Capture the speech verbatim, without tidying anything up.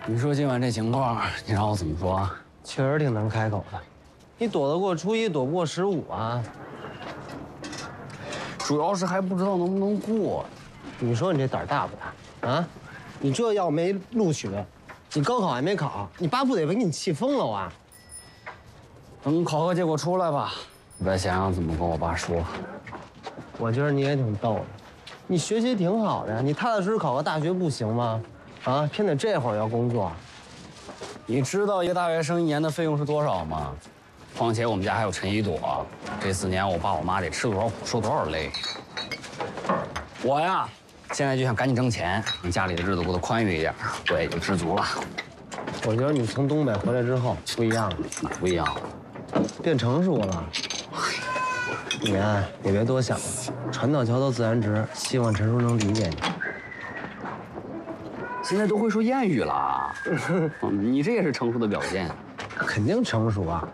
你说今晚这情况，你让我怎么说？ 确实挺难开口的。你躲得过初一，躲不过十五啊。 主要是还不知道能不能过。 你说你这胆儿大不大？啊？你这要没录取，你高考还没考，你爸不得给你气疯了啊？ 等考核结果出来吧，我再想想怎么跟我爸说。 我觉得你也挺逗的，你学习挺好的呀，你踏踏实实考个大学不行吗？啊，偏得这会儿要工作。 你知道一个大学生一年的费用是多少吗？况且我们家还有陈一朵，这四年我爸我妈得吃多少苦，受多少累。我呀，现在就想赶紧挣钱，让家里的日子过得宽裕一点，我也就知足了。 我觉得你从东北回来之后不一样了， 哪不一样？ 变成熟了。你啊，也别多想了，船到桥头自然直，希望陈叔能理解你。 现在都会说谚语了，你这也是成熟的表现。 肯定成熟啊。